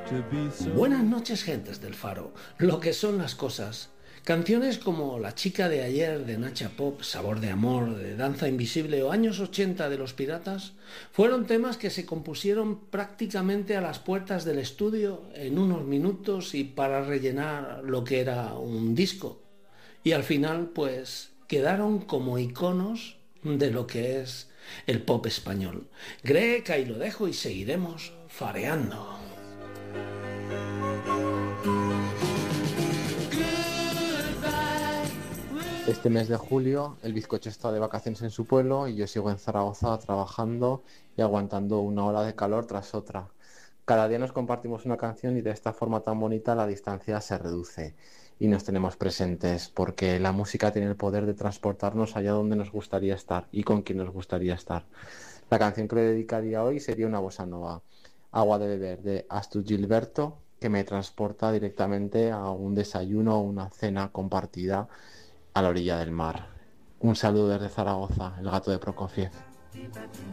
Buenas noches, gentes del Faro. Lo que son las cosas. Canciones como La chica de ayer de Nacha Pop, Sabor de amor de Danza Invisible o Años 80 de Los Piratas fueron temas que se compusieron prácticamente a las puertas del estudio en unos minutos y para rellenar lo que era un disco. Y al final, pues, quedaron como iconos de lo que es el pop español. Greg, ahí lo dejo y seguiremos fareando. Este mes de julio el bizcocho está de vacaciones en su pueblo y yo sigo en Zaragoza trabajando y aguantando una ola de calor tras otra. Cada día nos compartimos una canción y de esta forma tan bonita la distancia se reduce y nos tenemos presentes porque la música tiene el poder de transportarnos allá donde nos gustaría estar y con quien nos gustaría estar. La canción que le dedicaría hoy sería una bossa nova, Agua de beber de Astu Gilberto, que me transporta directamente a un desayuno o una cena compartida a la orilla del mar. Un saludo desde Zaragoza, el gato de Prokofiev.